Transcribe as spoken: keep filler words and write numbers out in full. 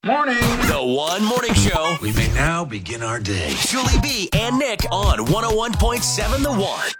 Morning. The One Morning Show. We may now begin our day. Julie B and Nick on one oh one point seven The One.